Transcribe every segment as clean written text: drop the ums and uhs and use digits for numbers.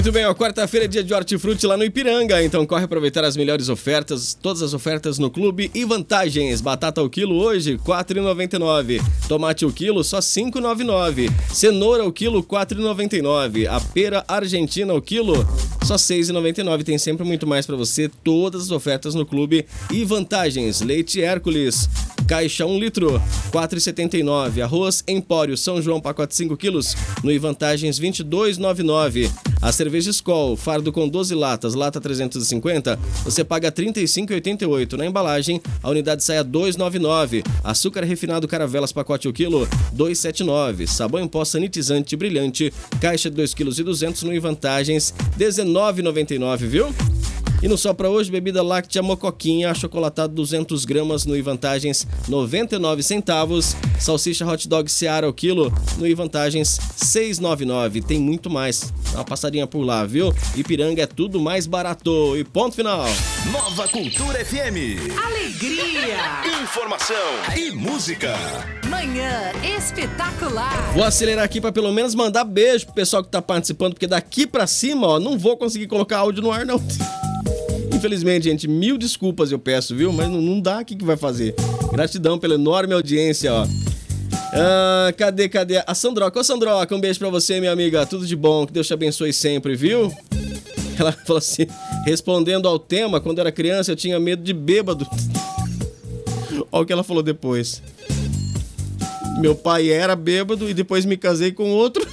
Muito bem, ó, quarta-feira é dia de hortifruti lá no Ipiranga, então corre aproveitar as melhores ofertas, todas as ofertas no clube e vantagens. Batata ao quilo hoje, R$ 4,99. Tomate ao quilo, só R$ 5,99. Cenoura ao quilo, R$ 4,99. A pera argentina ao quilo, só R$ 6,99. Tem sempre muito mais para você, todas as ofertas no clube e vantagens. Leite Hércules, caixa 1 litro, R$ 4,79. Arroz Empório São João, pacote 5 quilos, no Vantagens R$ 22,99. A cerveja Skol, fardo com 12 latas, lata 350, você paga R$ 35,88. Na embalagem, a unidade sai a R$ 2,99. Açúcar refinado Caravelas, pacote ao quilo, R$ 2,79. Sabão em pó sanitizante brilhante, caixa de 2,2 kg no Vantagens, R$ 19,99, viu? E no Só Pra Hoje, bebida láctea Mocoquinha, achocolatado 200 gramas no Vantagens, 99 centavos. Salsicha hot dog Seara ao quilo, no Vantagens, 6,99. Tem muito mais. Dá uma passadinha por lá, viu? Ipiranga é tudo mais barato. E ponto final. Nova Cultura FM. Alegria. Informação e música. Manhã espetacular. Vou acelerar aqui pra pelo menos mandar beijo pro pessoal que tá participando, porque daqui pra cima, ó, não vou conseguir colocar áudio no ar, não. Infelizmente, gente, mil desculpas eu peço, viu? Mas não dá, o que vai fazer? Gratidão pela enorme audiência, ó. Cadê? A Sandroca. Ô, Sandroca, um beijo pra você, minha amiga. Tudo de bom, que Deus te abençoe sempre, viu? Ela falou assim, respondendo ao tema, quando eu era criança eu tinha medo de bêbado. Olha o que ela falou depois. Meu pai era bêbado e depois me casei com outro.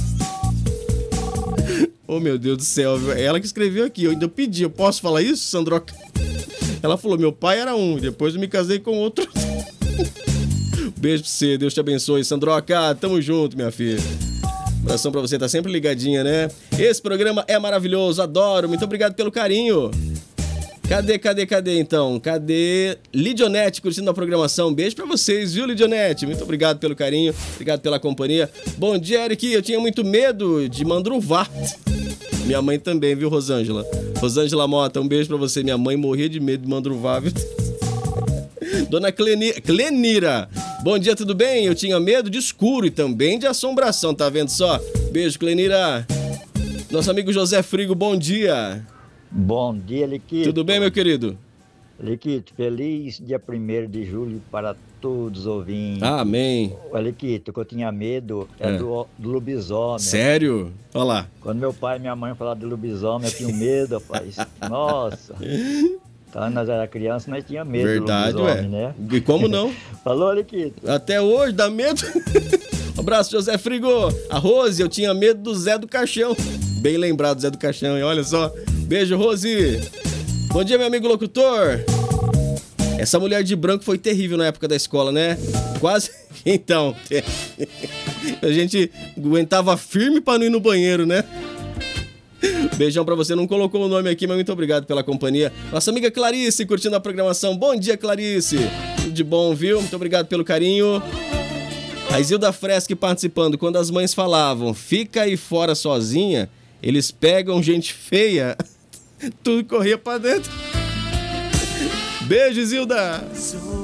Oh, meu Deus do céu, é ela que escreveu aqui, eu ainda pedi, eu posso falar isso, Sandroca? Ela falou, meu pai era um, depois eu me casei com outro. Beijo pra você, Deus te abençoe, Sandroca, tamo junto, minha filha. Abração pra você, tá sempre ligadinha, né? Esse programa é maravilhoso, adoro, muito obrigado pelo carinho. Cadê então? Cadê Lidionete curtindo a programação? Beijo pra vocês, viu, Lidionete? Muito obrigado pelo carinho, obrigado pela companhia. Bom dia, Eric, eu tinha muito medo de mandruvá. Minha mãe também, viu, Rosângela? Rosângela Mota, um beijo pra você. Minha mãe morria de medo de mandruvá, viu? Dona Clenira, bom dia, tudo bem? Eu tinha medo de escuro e também de assombração, tá vendo só? Beijo, Clenira. Nosso amigo José Frigo, bom dia. Bom dia, Liquito. Tudo bem, meu querido? Liquito, feliz dia 1º de julho para todos os ouvintes. Amém. Olha, Liquito, que eu tinha medo do lobisomem. Sério? Olha lá. Quando meu pai e minha mãe falaram de lobisomem, eu tinha medo, rapaz. Nossa. Quando nós era criança, nós tínhamos medo. Verdade, do lobisomem, né? E como não? Falou, Liquito. Até hoje dá medo. Um abraço, José Frigo. A Rose, eu tinha medo do Zé do Caixão. Bem lembrado, Zé do Caixão, hein? Olha só. Beijo, Rose. Bom dia, meu amigo locutor. Essa mulher de branco foi terrível na época da escola, né? Quase... Então... A gente aguentava firme pra não ir no banheiro, né? Beijão pra você. Não colocou o nome aqui, mas muito obrigado pela companhia. Nossa amiga Clarice, curtindo a programação. Bom dia, Clarice. Tudo de bom, viu? Muito obrigado pelo carinho. A Isilda Fresque participando. Quando as mães falavam, fica aí fora sozinha, eles pegam gente feia... Tudo corria pra dentro. Beijo, Zilda.